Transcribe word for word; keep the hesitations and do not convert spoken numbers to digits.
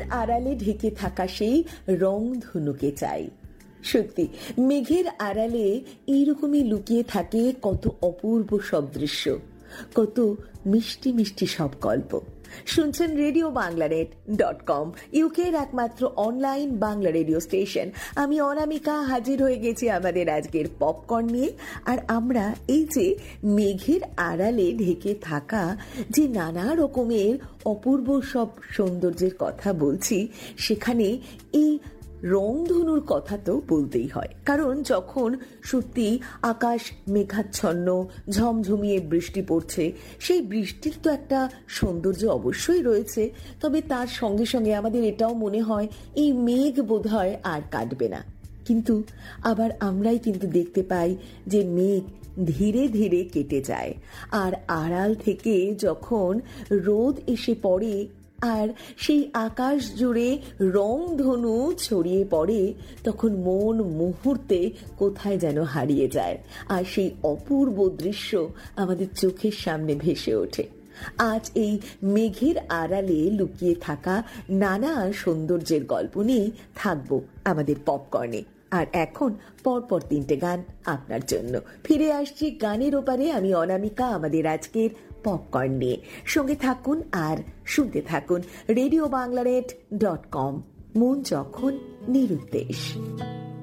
আড়ালে ঢেকে থাকা সেই রংধনুকে চাই। সত্যি মেঘের আড়ালে এইরকমই লুকিয়ে থাকে কত অপূর্ব সব দৃশ্য, কত মিষ্টি মিষ্টি সব গল্প। শুনছেন radio Bangla net dot com, ইউকের একমাত্র অনলাইন বাংলা রেডিও স্টেশন। আমি অনামিকা হাজির হয়ে গেছি আমাদের আজকের পপকর্ন নিয়ে। আর আমরা এই যে মেঘের আড়ালে ঢেকে থাকা যে নানা রকমের অপূর্ব সব সৌন্দর্যের কথা বলছি, সেখানে এই রংধনুর কথা তো বলতেই হয়। কারণ যখন সত্যি আকাশ মেঘাচ্ছন্ন, ঝমঝমিয়ে বৃষ্টি পড়ছে, সেই বৃষ্টির তো একটা সৌন্দর্য অবশ্যই রয়েছে। তবে তার সঙ্গে সঙ্গে আমাদের এটাও মনে হয় এই মেঘ বোধহয় আর কাটবে না। কিন্তু আবার আমরাই কিন্তু দেখতে পাই যে মেঘ ধীরে ধীরে কেটে যায়, আর আড়াল থেকে যখন রোদ এসে পড়ে আর সেই আকাশ জুড়ে রংধনু ছড়িয়ে পড়ে, তখন মন মুহূর্তে কোথায় যেন হারিয়ে যায়, আর সেই অপূর্ব দৃশ্য আমাদের চোখের সামনে ভেসে ওঠে। আজ এই মেঘের আড়ালে লুকিয়ে থাকা নানা সৌন্দর্যের গল্প নিয়ে থাকবো আমাদের পপকর্নে। আর এখন পরপর তিনটে গান আপনার জন্য। ফিরে আসছি গানের ওপারে, আমি অনামিকা, আমাদের আজকের পপকর্ন নিয়ে। সঙ্গে থাকুন আর শুনতে থাকুন radio Bangla net dot com, মন যখন নিরুদ্দেশ।